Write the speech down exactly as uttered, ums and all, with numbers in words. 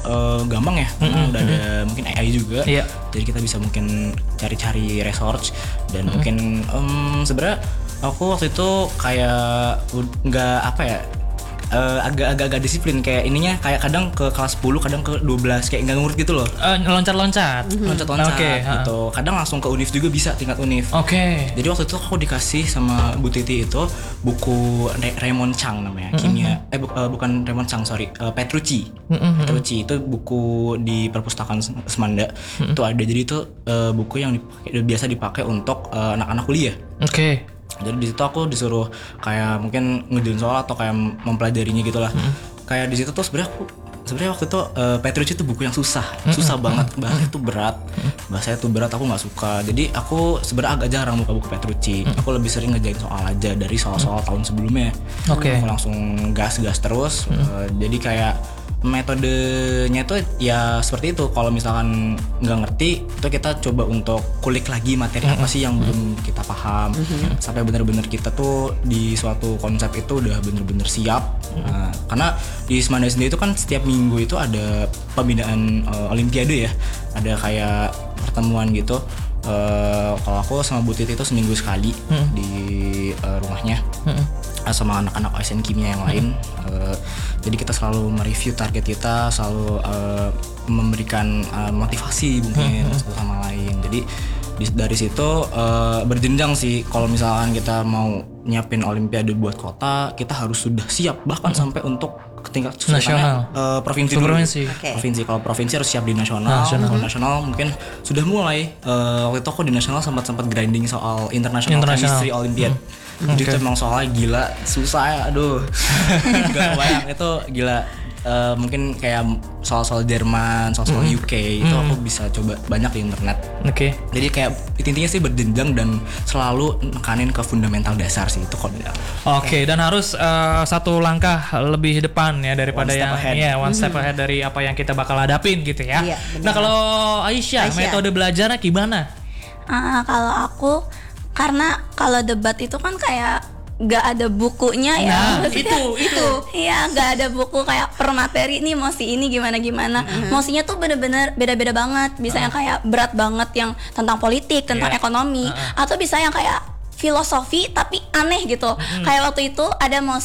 uh, gampang ya, karena Mm-mm. udah ada mungkin A I juga. Iya. Jadi kita bisa mungkin cari-cari research dan Mm-mm. mungkin um, sebenarnya aku waktu itu kayak nggak apa ya. Uh, agak-agak disiplin kayak ininya kayak kadang ke kelas sepuluh kadang ke dua belas kayak nggak ngurut gitu loh. Uh, loncat-loncat. Loncat-loncat Oke, ha. gitu. Kadang langsung ke univ juga bisa tingkat univ. Oke. Jadi waktu itu aku dikasih sama Bu Titi itu buku Re- Raymond Chang namanya, Mm-hmm. kimia eh bu- uh, bukan Raymond Chang sorry, uh, Petrucci. Mm-hmm. Petrucci itu buku di perpustakaan Semanda. Mm-hmm. Itu ada, jadi itu uh, buku yang dipakai, biasa dipakai untuk uh, anak-anak kuliah. Oke. Okay. Jadi di situ aku disuruh kayak mungkin ngerjain soal atau kayak mempelajarinya gitulah. Mm-hmm. Kayak di situ tuh sebenarnya aku sebenarnya waktu itu uh, Petrucci itu buku yang susah, mm-hmm. susah banget, bahasanya tuh berat, bahasanya tuh berat, aku nggak suka. Jadi aku sebenarnya agak jarang buka buku Petrucci. Mm-hmm. Aku lebih sering ngerjain soal aja dari soal-soal tahun sebelumnya. Oke. Okay. Aku langsung gas-gas terus. Mm-hmm. Uh, jadi kayak metodenya tuh ya seperti itu. Kalau misalkan nggak ngerti, itu kita coba untuk kulik lagi materi apa sih yang belum kita paham, mm-hmm. sampai benar-benar kita tuh di suatu konsep itu udah benar-benar siap. Mm-hmm. Nah, karena di Semanda sendiri itu kan setiap minggu itu ada pembinaan uh, Olimpiade ya, ada kayak pertemuan gitu. Uh, kalau aku sama Bu Titi itu seminggu sekali mm-hmm. di uh, rumahnya. Mm-hmm. Sama anak-anak A S N Kimia yang lain. Uh, jadi kita selalu mereview target kita, selalu uh, memberikan uh, motivasi mungkin hmm. satu sama lain. Jadi di, dari situ uh, berjenjang sih. Kalau misalkan kita mau nyiapin Olimpiade buat kota, kita harus sudah siap bahkan hmm. sampai untuk tingkat nasional, uh, provinsi dulu. Provinsi. Okay. Provinsi. Kalau provinsi harus siap di nasional. Nasional. Kalau nasional mungkin sudah mulai. Uh, waktu itu aku di nasional sempat sempat grinding soal international chemistry Olympiad. Hmm. Jadi okay. itu emang soalnya gila, susah ya, aduh. Gak kebayang, itu gila. Uh, mungkin kayak soal-soal Jerman, soal-soal mm-hmm. U K, itu mm-hmm. aku bisa coba banyak di internet. Oke. Okay. Jadi kayak intinya sih berjenjang dan selalu nekanin ke fundamental dasar sih, itu kalau bilang. Oke, okay, dan harus uh, satu langkah lebih depan ya daripada one yang ahead. ya one mm-hmm. step ahead dari apa yang kita bakal hadapin gitu ya. Iya, nah kalau Aisyah, Aisyah, metode belajarnya gimana? Uh, kalau aku karena kalau debat itu kan kayak nggak ada bukunya ya, nah, itu itu iya nggak ada buku kayak per materi nih mosi ini gimana gimana, mm-hmm. mosinya tuh bener-bener beda-beda banget, bisa uh. yang kayak berat banget yang tentang politik, tentang yeah. ekonomi, uh-uh. atau bisa yang kayak filosofi tapi aneh gitu, mm-hmm. kayak waktu itu ada